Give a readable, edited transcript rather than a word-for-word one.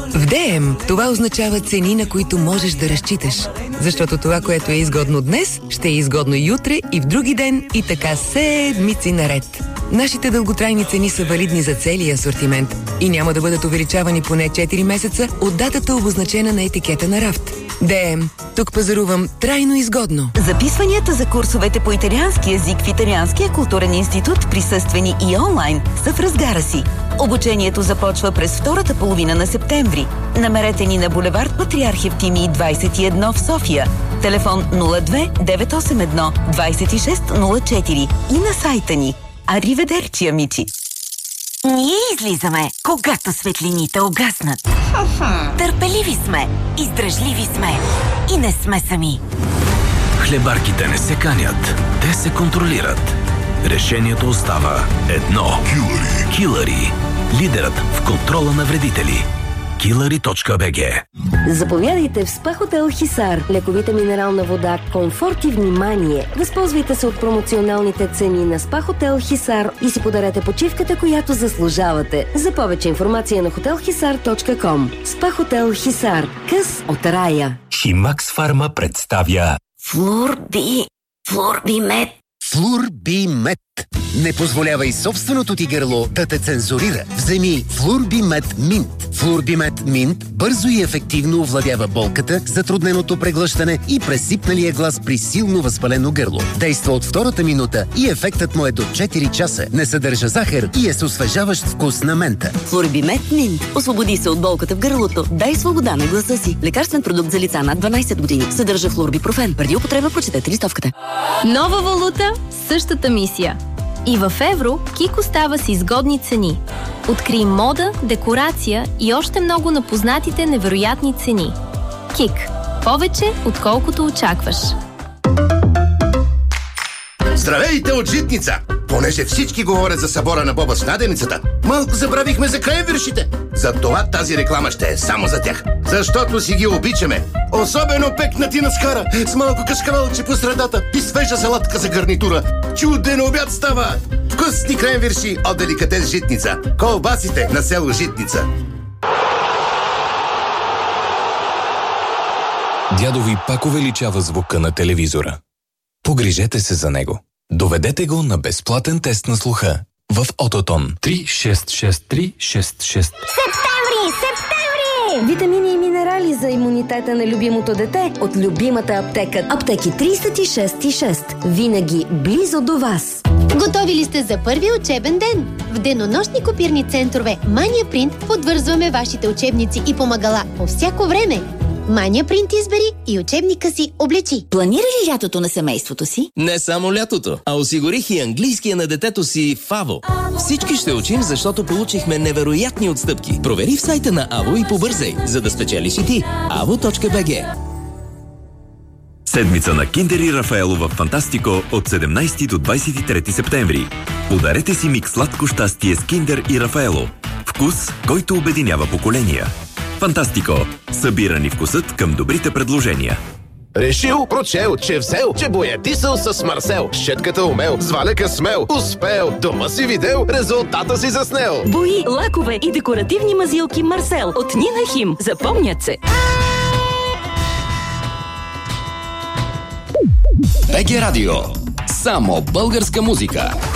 В ДМ това означава цени, на които можеш да разчиташ. Защото това, което е изгодно днес, ще е изгодно и утре, и в други ден, и така седмици наред. Нашите дълготрайни цени са валидни за целия асортимент и няма да бъдат увеличавани поне 4 месеца от датата, обозначена на етикета на рафт. ДМ. Тук пазарувам трайно изгодно. Записванията за курсовете по италиански език в Италианския културен институт, присъствени и онлайн, са в разгара си. Обучението започва през втората половина на септември. Намерете ни на булевард Патриарх Евтимий 21 в София. Телефон 02 981 2604 и на сайта ни. Ариведерчи, амичи! Ние излизаме, когато светлините угаснат. Търпеливи сме, издръжливи сме и не сме сами. Хлебарките не се канят, те се контролират. Решението остава едно. Килъри. Лидерът в контрола на вредители. Killery.bg. Заповядайте в СПА Хотел Хисар. Лековита минерална вода, комфорт и внимание. Възползвайте се от промоционалните цени на СПА Хотел Хисар и си подарете почивката, която заслужавате. За повече информация на hotelhisar.com. СПА Хотел Хисар. Къс от рая. Химакс Фарма представя Флурбимет. Флурбимет. Не позволявай собственото ти гърло да те цензурира. Вземи Флурбимет Минт. Флурбимет Минт бързо и ефективно овладява болката, затрудненото преглъщане и пресипналия глас при силно възпалено гърло. Действа от втората минута и ефектът му е до 4 часа. Не съдържа захар и е с освежаващ вкус на мента. Флурбимет Минт. Освободи се от болката в гърлото. Дай свобода на гласа си. Лекарствен продукт за лица над 12 години. Съдържа флурбипрофен. Преди употреба прочетете листовката. Нова валута, същата мисия. И в евро Кик остава с изгодни цени. Открий мода, декорация и още много на познатите невероятни цени. Кик. Повече, отколкото очакваш. Здравейте от Житница! Понеже всички говорят за събора на Боба с наденицата, малко забравихме за кренвиршите. Затова тази реклама ще е само за тях. Защото си ги обичаме. Особено пекнати на скара, с малко кашкавалче по средата и свежа салатка за гарнитура. Чуден обяд става! Вкусни кренвирши от деликатес Житница. Колбасите на село Житница. Дядо ви пак увеличава звука на телевизора. Погрижете се за него. Доведете го на безплатен тест на слуха в Ототон. 366366. Септември! Витамини и минерали за имунитета на любимото дете от любимата аптека. Аптеки 36,6. Винаги близо до вас. Готови ли сте за първи учебен ден? В денонощни копирни центрове Mania Print подвързваме вашите учебници и помагала по всяко време. Mania Print избери и учебника си облечи. Планира ли лятото на семейството си? Не само лятото, а осигурих и английския на детето си в АВО. Всички ще учим, защото получихме невероятни отстъпки. Провери в сайта на АВО и побързай, за да спечелиш и ти. avo.bg. Седмица на Киндер и Рафаело в Фантастико от 17 до 23 септември. Подарете си микс сладко щастие с Киндер и Рафаело. Вкус, който обединява поколения. Фантастико. Събирани вкусът към добрите предложения. Решил, прочел, че взел, че боядисал с Марсел. Щетката умел, с валека смел, успел. Дома си видел, резултата си заснел. Бои, лакове и декоративни мазилки Марсел от Нина Хим. Запомнят се. БГ Радио. Само българска музика.